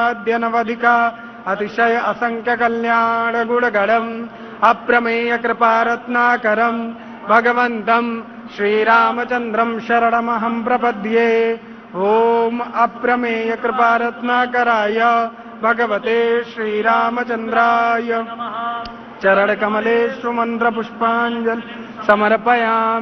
अष्टाध्यायिका अतिशय असंख्य कल्याण गुणगणम् अप्रमेय कृपारत्नाकरम् भगवन्तम् श्रीरामचन्द्रम् शरणमहं प्रपद्ये। ओम अप्रमेय कृपारत्नाकराय भगवते श्रीरामचन्द्राय चरणकमलेषु मन्त्रपुष्पाञ्जलि समर्पयामि।